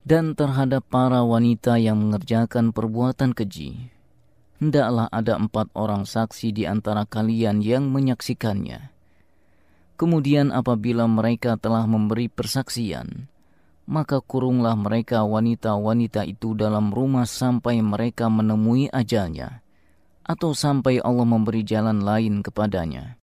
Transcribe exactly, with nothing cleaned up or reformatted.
Dan terhadap para wanita yang mengerjakan perbuatan keji, hendaklah ada empat orang saksi di antara kalian yang menyaksikannya. Kemudian apabila mereka telah memberi persaksian, maka kurunglah mereka wanita-wanita itu dalam rumah sampai mereka menemui ajalnya, atau sampai Allah memberi jalan lain kepadanya.